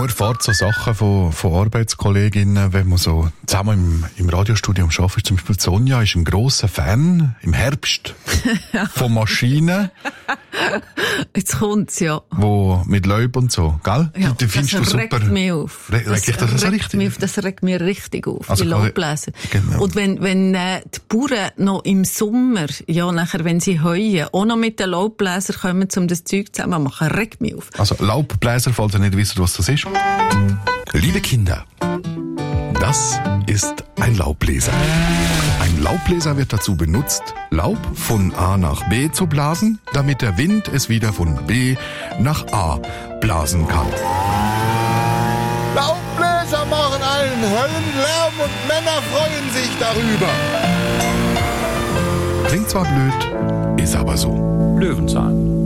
Man erfährt so Sachen von Arbeitskolleginnen, wenn man so zusammen im Radiostudio arbeitet. Zum Beispiel Sonja ist ein grosser Fan im Herbst von Maschinen. Jetzt kommt's, ja. Wo mit Laub und so, gell? Ja, die findest du super. Regt mich auf. Das regt mich richtig auf, also die Laubbläser. Genau. Und wenn die Bauern noch im Sommer, ja, nachher, wenn sie heuen, auch noch mit den Laubbläsern kommen, um das Zeug zusammen zu machen, regt mich auf. Also Laubbläser, falls ihr nicht wisst, was das ist. Liebe Kinder, das ist ein Laubbläser. Ein Laubbläser wird dazu benutzt, Laub von A nach B zu blasen, damit der Wind es wieder von B nach A blasen kann. Laubbläser machen einen Höllenlärm und Männer freuen sich darüber. Klingt zwar blöd, ist aber so. Löwenzahn.